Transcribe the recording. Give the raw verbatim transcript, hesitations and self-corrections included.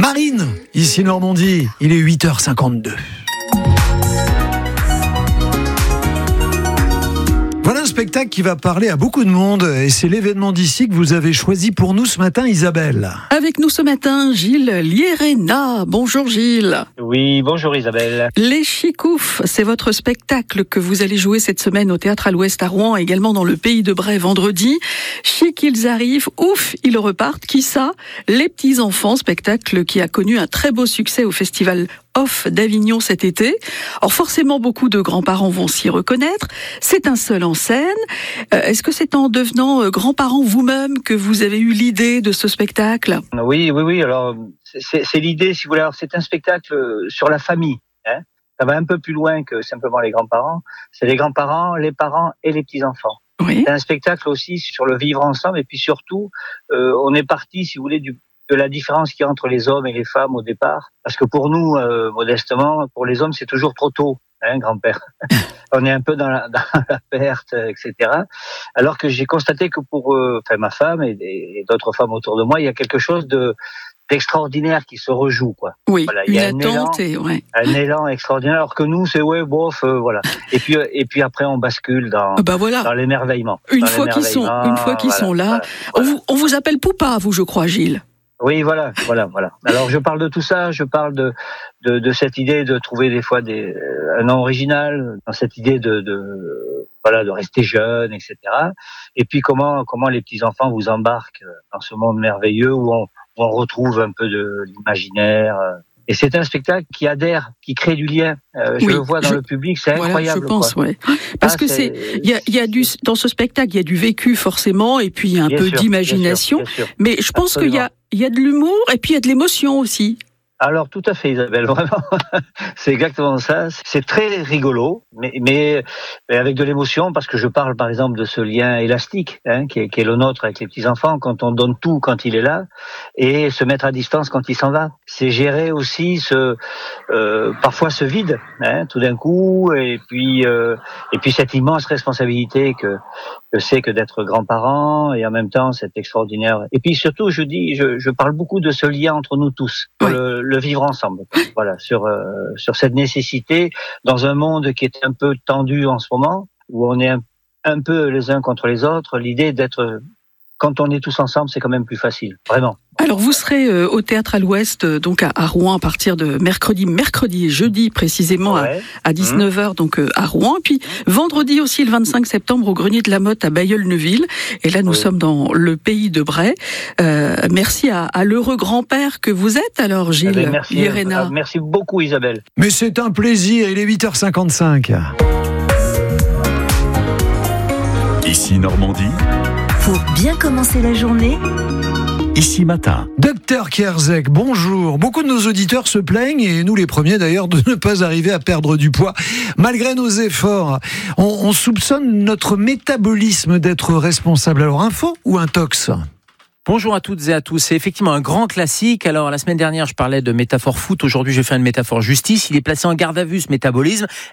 Marine, ici Normandie, il est huit heures cinquante-deux. Voilà un spectacle qui va parler à beaucoup de monde et c'est l'événement d'ici que vous avez choisi pour nous ce matin, Isabelle. Avec nous ce matin, Gilles Lierena. Bonjour Gilles. Oui, bonjour Isabelle. Les Chicoufs, c'est votre spectacle que vous allez jouer cette semaine au Théâtre à l'Ouest à Rouen, également dans le Pays de Bray vendredi. Chic, ils arrivent, ouf, ils repartent. Qui ça ? Les petits-enfants, spectacle qui a connu un très beau succès au Festival Off d'Avignon cet été. Or forcément, beaucoup de grands-parents vont s'y reconnaître. C'est un seul en scène. Euh, est-ce que c'est en devenant euh, grands-parents vous-même que vous avez eu l'idée de ce spectacle ? Oui, oui, oui. Alors, c'est, c'est l'idée, si vous voulez. Alors, c'est un spectacle sur la famille. Hein. Ça va un peu plus loin que simplement les grands-parents. C'est les grands-parents, les parents et les petits-enfants. Oui. C'est un spectacle aussi sur le vivre ensemble. Et puis surtout, euh, on est parti, si vous voulez, du de la différence qu'il y a entre les hommes et les femmes au départ. Parce que pour nous, euh, modestement, pour les hommes, c'est toujours trop tôt, hein, grand-père. On est un peu dans la, dans la perte, et cetera. Alors que j'ai constaté que pour euh, enfin, ma femme et, et d'autres femmes autour de moi, il y a quelque chose de d'extraordinaire qui se rejoue, quoi. Oui, voilà, il une y a un attente élan, et ouais. un élan extraordinaire. Alors que nous, c'est ouais, bof, euh, voilà. Et puis, et puis après, on bascule dans, Ah bah voilà. dans l'émerveillement. Une dans fois qu'ils sont, une fois qu'ils voilà, sont là, voilà, on, voilà. vous, on vous appelle Poupa, vous, je crois, Gilles. Oui, voilà, voilà, voilà. Alors je parle de tout ça, je parle de de, de cette idée de trouver des fois des euh, un nom original, dans cette idée de, de voilà de rester jeune, et cetera. Et puis comment comment les petits enfants vous embarquent dans ce monde merveilleux où on où on retrouve un peu de l'imaginaire. Et c'est un spectacle qui adhère, qui crée du lien. Euh, je Oui, le vois dans je, le public, c'est voilà, incroyable. Je pense, quoi. ouais. Parce ah, que c'est, il y a, il y a du dans ce spectacle, il y a du vécu forcément, et puis un bien peu sûr, d'imagination. bien sûr, bien sûr. Mais je pense Absolument. qu'il y a, il y a de l'humour et puis il y a de l'émotion aussi. Alors tout à fait Isabelle, vraiment, c'est exactement ça. C'est très rigolo, mais, mais, mais avec de l'émotion parce que je parle par exemple de ce lien élastique hein, qui, est, qui est le nôtre avec les petits enfants quand on donne tout quand il est là et se mettre à distance quand il s'en va. C'est gérer aussi ce euh, parfois ce vide, hein, tout d'un coup, et puis euh, et puis cette immense responsabilité que que c'est que d'être grand-parent et en même temps cette extraordinaire. Et puis surtout, je dis, je, je parle beaucoup de ce lien entre nous tous. Ouais. Le, le vivre ensemble, voilà, sur euh, sur cette nécessité dans un monde qui est un peu tendu en ce moment, où on est un, un peu les uns contre les autres. L'idée d'être, quand on est tous ensemble, c'est quand même plus facile, vraiment. Alors vous serez euh, au Théâtre à l'Ouest, euh, donc à, à Rouen à partir de mercredi, mercredi et jeudi précisément Ouais. à, à dix-neuf heures, donc euh, à Rouen. Puis vendredi aussi le vingt-cinq septembre au Grenier de la Motte à Bailleul-Neuville. Et là nous Oui. sommes dans le Pays de Bray. Euh, merci à, à l'heureux grand-père que vous êtes alors Gilles Eh bien, merci, Lierena. euh, merci beaucoup Isabelle. Mais c'est un plaisir, il est huit heures cinquante-cinq. Ici Normandie, Pour bien commencer la journée, ici Matin. Docteur Kierzek, bonjour. Beaucoup de nos auditeurs se plaignent, et nous les premiers d'ailleurs, de ne pas arriver à perdre du poids. Malgré nos efforts, on, on soupçonne notre métabolisme d'être responsable. Alors, un faux ou un tox ? Bonjour à toutes et à tous. C'est effectivement un grand classique. Alors, la semaine dernière, je parlais de métaphore foot. Aujourd'hui, je vais faire une métaphore justice. Il est placé en garde à vue, ce métabolisme.